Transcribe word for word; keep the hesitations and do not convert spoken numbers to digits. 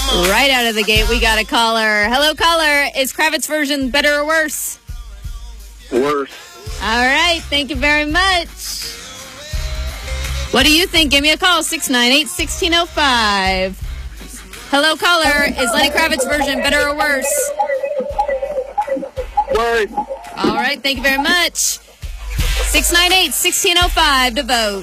Right out of the gate, we got a caller. Hello, caller. Is Kravitz version better or worse? Worse. All right. Thank you very much. What do you think? Give me a call. six nine eight, one six zero five. Hello, caller. Is Lenny Kravitz version better or worse? Worse. All right. Thank you very much. six nine eight, one six zero five to vote.